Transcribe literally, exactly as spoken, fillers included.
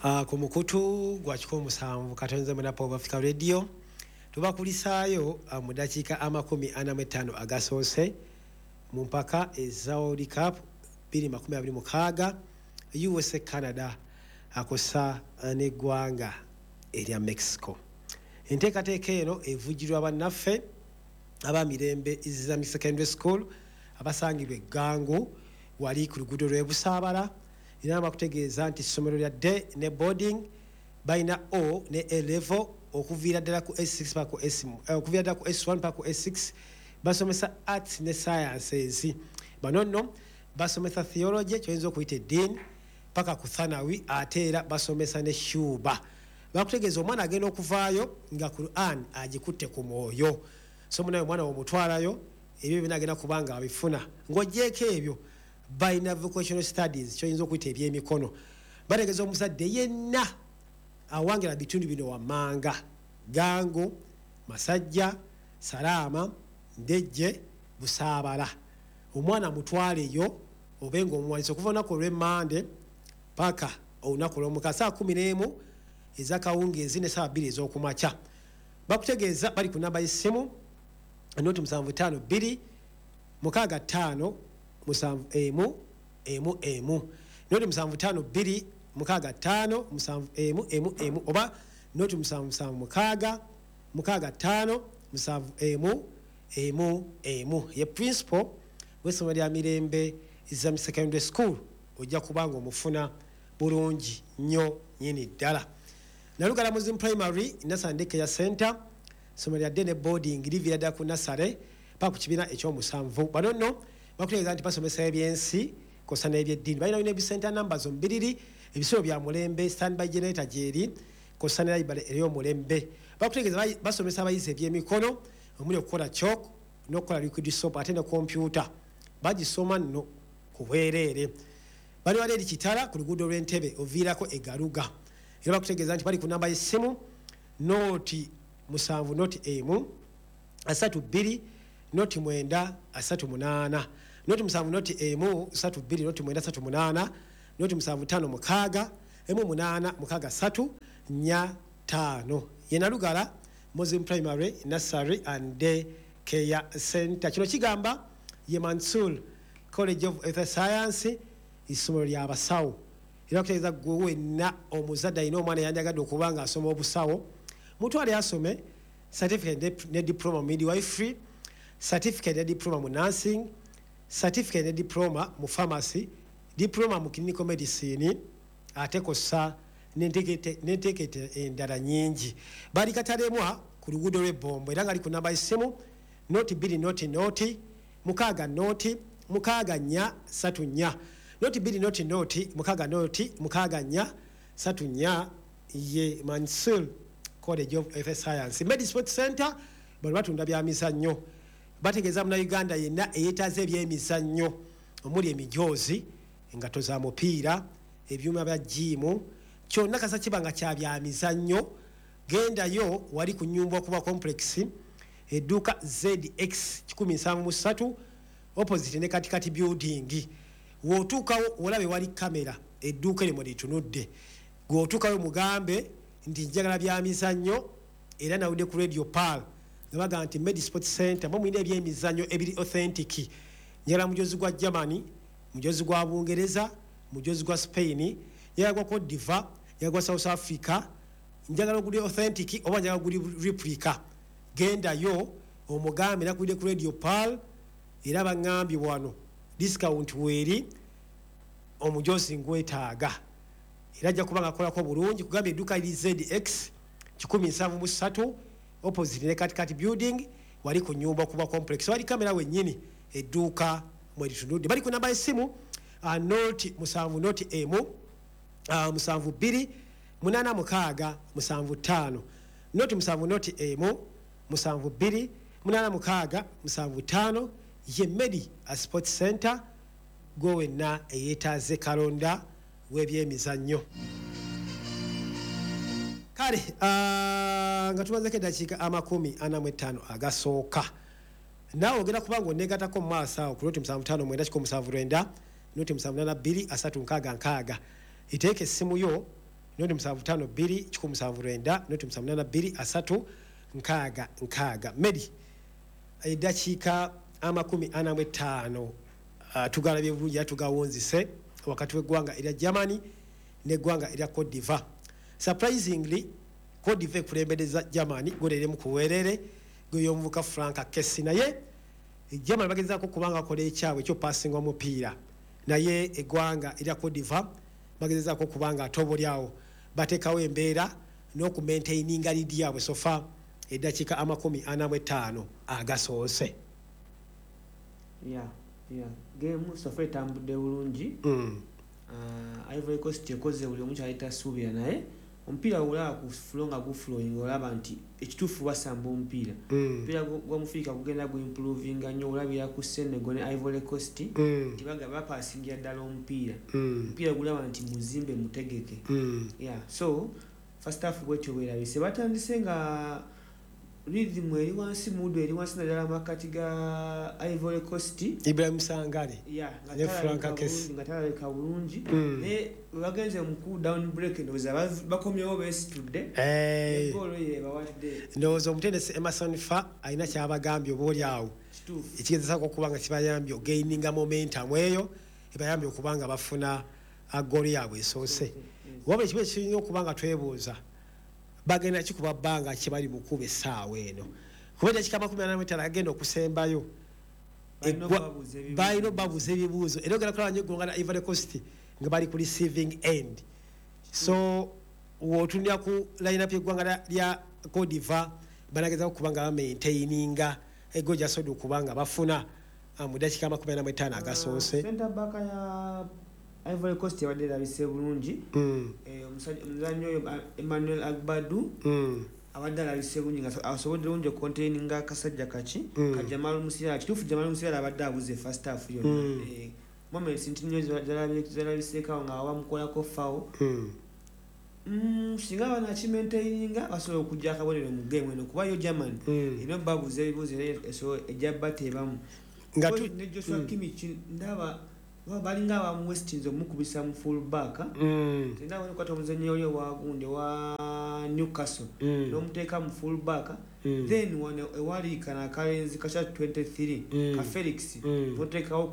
Uh, ku mukutu gwa kikumi musanvu katonze muna Power Africa Radio tubakulisaayo uh, mu dakiika amakumi ana mu ttaano agasoose mu mpaka eza World Cup bbiri makumi abiri mu mukaaga U S A Canada akosa uh, n'eggwanga erya Mexico. Enteekateeka eno evujjirwa bannaffe abamirembe Islamic Secondary School abasangibwa eggangu wali ku luguudo lw'e Busaabala. Inama kutegeeza nti somero lya D ne boarding baina O ne A level okuvira ddala ku S six pa ku S okuvira ddala ku S one pa ku S six basomesa arts ne sciences. Bano nno basomesa theology kyoyinza okuyita eddiini paka ku thanawi ate era basomesa ne shuba. Bakutegeeza omwana agenda okuvaayo nga Quran agikutte ku mwoyo. So munayo omwana omutwalayo ebyo binagenda kubanga abifuna ng'ogyeko ebyo Baina vocational studies kyoyinza okuyita ebyemikono bategeeza omuzadde yenna awangira bitundu bino wammanga Gango, Masajja, Salama, Ndejje, Busaabala omwana mutwaleyo obenga omuwanisa okuva olunaku olw'Emmande paka olunaku lw'Omukaaga saa kumi n'emu ez'akawungeezi ne saa bbiri ez'okumakya. Bakutegeeza bali ku namba y'essimu noti musanvu ttaano bbiri mukaaga ttaano musanvu emu emu emu noti musanvu ttaano bbiri mukaaga ttaano musanvu emu emu emu oba noti musanvu musanvu mukaaga mukaaga ttaano musanvu emu emu emu ye principal w'essomero lya Mirembe Islamic Secondary School ojja kubanga omufuna bulungi nnyo nnyini ddala. Nalugala Muslim Primary Nasandeke ya Center somero lya Dene boarding livira ddala ku Nasare pa ku kibiina eky'omusanvu. Bano nno bakutegeeza nti basomesa ebyensi kosa n'ebyeddiini balina bino ebisenta numbers omubiriri ebisolo bya mulembe standby generator gyeri kosa ne library ey'omulembe. Bakutegeeza basomesa abayizi ebyemikono omuli okukola chalk n'okukola liquid soap ate ne computer bagisoma nno ku bwereere. Bali wali eri Kitala ku luguudo lw'Entebe oviirako egaluga era bakutegeeza nti bali ku namba y'essimu noti musanvu noti emu asatu bbiri noti mwenda asatu munaana noti musanvu noti emu asatu bbiri noti mwenda asatu munaana noti musanvu ttaano mukaaga emu munaana mukaaga ssatu nnya ttaano. Ye Nalugala Muslim Primary Nursery and Day Care Center. Kino kigamba ye Mansour College of Health Science isomero ly'abasawo era kutegeeza gwe wenna omuzadde alina omwana yanjagadde okuba nga asoma obusawo mutwale asome certificate ne diploma mu midwifery, certificate ne diploma mu nursing, certificate ne diploma mu pharmacy, diploma mu clinical medicine ate kossa n'enteekete endala nnyingi. Bali Katalemwa ku luguudo lw'Ebombo era ngali ku namba y'essimu noti bbiri noti noti mukaaga noti mukaaga nnya ssatu nnya noti bbiri noti noti mukaaga noti mukaaga nnya ssatu nnya ye Mansour College of Health Science. Medi Sport Center bali batunda bya mizannyo bategeeza muna Uganda yenna eyeetaaze ebyemizannyo omuli emijoozi engato za mupiira ebyuma bya jimu kyonna kasa kibanga kya bya mizannyo gendayo wali ku nnyumba okuba complex edduuka Z X kikumi nsanvu mu ssatu opposite ne katikati building. Wootuukawo olabe wali kamera edduuka eryo litunudde gw'otuukawo mugambe nti njagala bya mizannyo era nawudde ku Radio Pal nabaga nti Medi Sport Center mwe mwine ebyemizannyo ebiri authentic. Njagala mujozi gwa Germany, mujozi gwa Bungereza, mujozi gwa Spain, njagala gwa Cote d'Ivoire, njagala gwa South Africa, njagala guli authentic oba njagala guli replica. Genda yo omugambe nakuwudde ku Radio Pal era bangambye wano discount weeri omujozi ngwetaaga era ajja kubanga akolako bulungi kugambye edduuka liri Z X kikumi nsanvu mu ssatu opposite ne katikati building wali ku nyumba kuba complex wali kamera wennyini edduuka mwe litunudde. Bali ku namba y'essimu uh, noti musanvu noti emu uh, musanvu bbiri munaana mukaaga musanvu ttaano noti musanvu noti emu musanvu bbiri munaana mukaaga musanvu ttaano ye Medi Sports Center gwe wenna eyeetaaze kalonda w'ebyemizannyo. Kale uh, nga tumazeeko eddakiika amakumi ana mu ttaano agasooka naawe ogenda kubanga oneegatako mu maaso awo ku noti musanvu ttaano mwenda kikumi musanvu lwenda noti musanvu munaana bbiri asatu nkaaga nkaaga iteeke essimu yo noti musanvu ttaano bbiri kikumi musanvu lwenda noti musanvu munaana bbiri asatu nkaaga nkaaga medi eddakiika amakumi ana mu ttaano uh, tugalabye bulungi era tugawunzise wakati w'eggwanga erya Germany n'eggwanga erya Cote d'Ivoire. Surprisingly Cote d'Ivoire ekulembedeza Germany golere mu kuweerere gw'omuvubuka Frank Kessie naye Germany bagezaako kubanga akola ekyabwe ekyopasinga omupiira naye eggwanga erya Cote d'Ivoire bagezaako kubanga atobolyawo bateekawo embeera n'okumaintaininga liidi yaabwe sofa eddakiika amakumi ana mu ttaano agasoose. Yeah, yeah. Game sofa etambudde bulungi. Mm. Uh, Ivory Coast ekoze buli omu kyayita suubira naye omupiira olaba ku flow nga guflowing olaba nti ekituufu basamba omupiira. Omupiira mm. gw'Omufiika gugenda guimprovinga nnyo olabira ku Senegal ne Ivory Coast mm. tibaga bapasingira ddala omupiira. Omupiira mm. gulaba nti muzimbe mutegeke. Mm. Yeah, so first half bwetyo bwerabise batandise nga rhythm eri wansi mudu eri wansi naddala makati ga Ivory Coast Ibrahim Sangare yeah ne Frank Kessie nga talabika bulungi mm. ne bagenze mu cool down break ndoza bakomyewo besitudde eh goal ye bawadde ndozo omutendesi Emerson Fa alina kyabagambye obooli awo ekigezesa okubanga kibayambye ogaininga momentum eyo ebayambye okubanga bafuna agoli yaabwe esoose wabula ekiba ekirina okubanga twebuuza bagenda kikuba bbanga kibali mu kuba essaawa eno kuba eddakiika amakumi ana mu ttaano agenda okusembayo balina babuuza ebibuuzo era ogenda kulaba nnyo eggwanga lya Ivory Coast nga bali ku receiving end so wootunira ku line-up y'eggwanga lya Cote d'Ivoire banagezaako okuba nga bamaintaininga eggo gyasobodde okuba nga bafuna mu ddakiika amakumi ana mu ttaano agasoose. Center back ya Ivory Coast yabadde erabise bulungi omuzannyi oyo Emmanuel Agbadou abadde alabise bulungi nga asobodde bulungi okucontaininga akasajja kaki ka Jamal Musiala. Kituufu Jamal Musiala abadde abuze first half yonna moments nti nnyo zalabiseekawo nga bamukolako fawo singa banakimaintaininga basobola okujja akabonero mu game eno kuba yo Germany erina babuuza ebibuuzo ejja bateebamu ne Joshua Kimmich ndaba balinga ba Westins omukubisa mu full back mm. tenda wali kwata omuzannyi oli wa gunde wa Newcastle mm. n'omuteeka mu full back mm. then wano ewali kana kalenzi kasha twenty-three mm. ka Felix mm. n'oteekawo